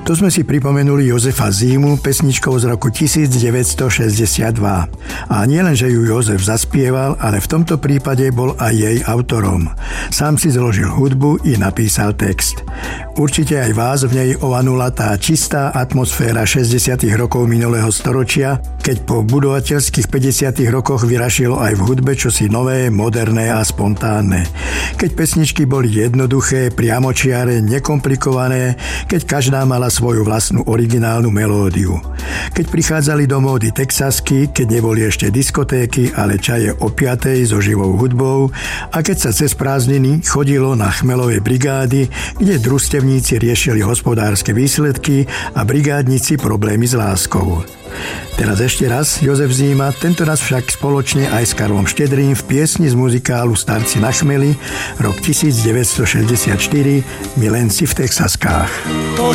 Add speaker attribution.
Speaker 1: To sme si pripomenuli Jozefa Zímu pesničkou z roku 1962. A nielen, že ju Jozef zaspieval, ale v tomto prípade bol aj jej autorom. Sám si zložil hudbu i napísal text. Určite aj vás v nej ovanula tá čistá atmosféra 60. rokov minulého storočia, keď po budovateľských 50. rokoch vyrašilo aj v hudbe čosi nové, moderné a spontánne. Keď pesničky boli jednoduché, priamočiare, nekomplikované, keď každá mala svoju vlastnú originálnu melódiu. Keď prichádzali do módy texasky, keď neboli ešte diskotéky, ale čaje o 5:00 so živou hudbou a keď sa cez prázdniny chodilo na chmelové brigády, kde družstevníci riešili hospodárske výsledky a brigádnici problémy s láskou. Teraz ešte raz Jozef Zíma, tentoraz však spoločne aj s Karlom Štedrým v piesni z muzikálu Starci na chmeli, rok 1964, Milenci v Texaskách.